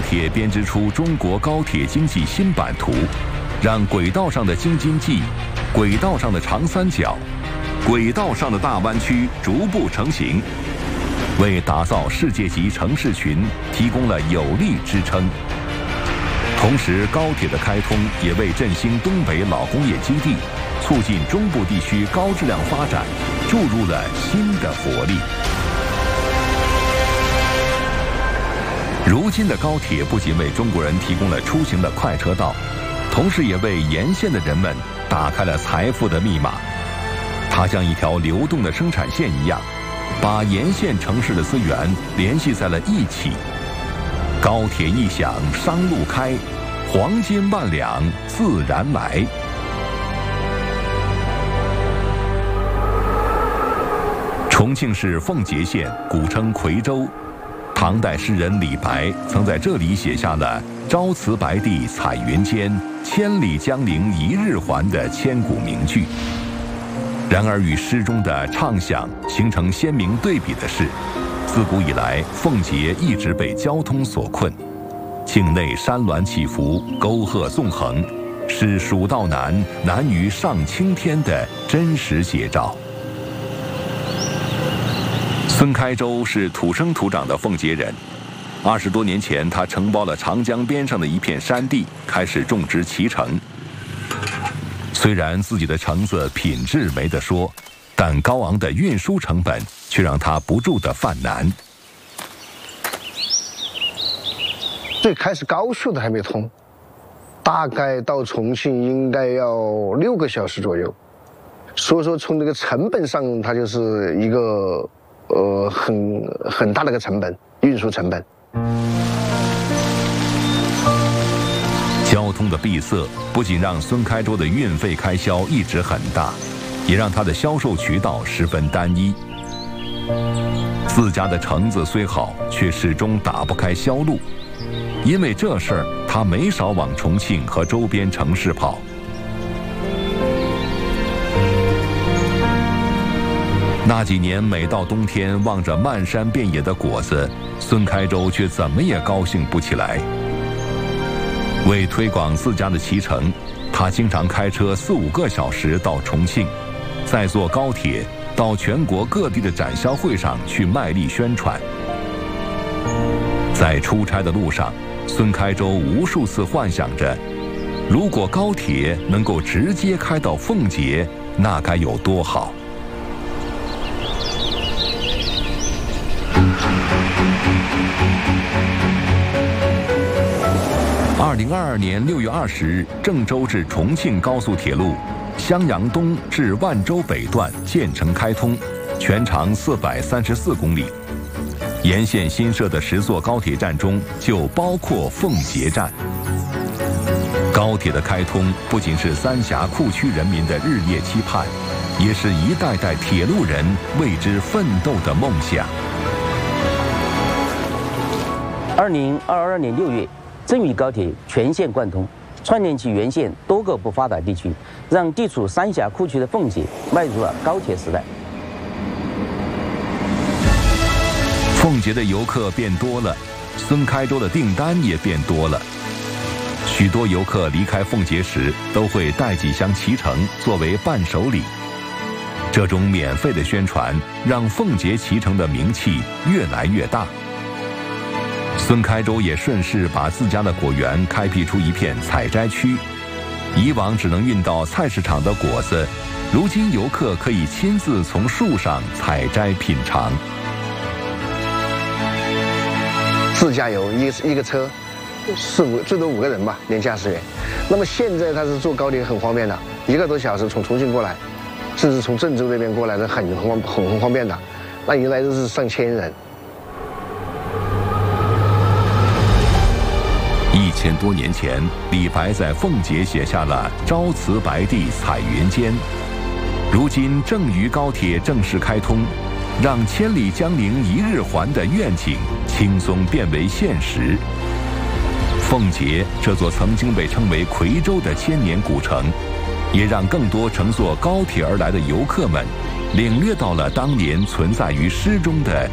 铁编织出中国高铁经济新版图，让轨道上的京津冀、轨道上的长三角、轨道上的大湾区逐步成型，为打造世界级城市群提供了有力支撑。同时，高铁的开通也为振兴东北老工业基地、促进中部地区高质量发展注入了新的活力。如今的高铁不仅为中国人提供了出行的快车道，同时也为沿线的人们打开了财富的密码。它像一条流动的生产线一样，把沿线城市的资源联系在了一起。高铁一响，商路开，黄金万两自然来。重庆市奉节县，古称夔州。唐代诗人李白曾在这里写下了“朝辞白帝彩云间，千里江陵一日还”的千古名句。然而，与诗中的畅想形成鲜明对比的是，自古以来，奉节一直被交通所困，境内山峦起伏，沟壑纵横，是蜀道难，难于上青天的真实写照。孙开洲是土生土长的奉节人，20多年前，他承包了长江边上的一片山地，开始种植脐橙。虽然自己的橙子品质没得说，但高昂的运输成本却让他不住的犯难。 最开始高速都还没通，大概到重庆应该要6个小时左右，所以说从这个成本上，它就是一个很大的一个成本，运输成本。 交通的闭塞不仅让孙开洲的运费开销一直很大，也让他的销售渠道十分单一。自家的橙子虽好，却始终打不开销路。因为这事儿，他没少往重庆和周边城市跑。那几年，每到冬天，望着漫山遍野的果子，孙开洲却怎么也高兴不起来。为推广自家的脐橙，他经常开车4、5个小时到重庆，再坐高铁到全国各地的展销会上去卖力宣传。在出差的路上，孙开洲无数次幻想着，如果高铁能够直接开到奉节，那该有多好。2022年6月20日，郑州至重庆高速铁路襄阳东至万州北段建成开通，全长434公里。沿线新设的10座高铁站中就包括奉节站。高铁的开通不仅是三峡库区人民的日夜期盼，也是一代代铁路人为之奋斗的梦想。 2022年6月，郑渝高铁全线贯通，串联起原线多个不发达地区，让地处三峡库区的奉节迈入了高铁时代。 奉节的游客变多了，孙开洲的订单也变多了。许多游客离开奉节时，都会带几箱脐橙作为伴手礼。这种免费的宣传，让奉节脐橙的名气越来越大。孙开洲也顺势把自家的果园开辟出一片采摘区，以往只能运到菜市场的果子，如今游客可以亲自从树上采摘品尝。 自驾游一个车4、5最多5个人吧，连驾驶员。那么现在他是坐高铁很方便的，1个多小时从重庆过来，甚至从郑州那边过来的很方便的，那一来都是上千人。 1000多年前，李白在奉节写下了“朝辞白帝彩云间”。如今，郑渝高铁正式开通，让千里江陵一日还的愿景轻松变为现实。奉节这座曾经被称为夔州的千年古城，也让更多乘坐高铁而来的游客们领略到了当年存在于诗中的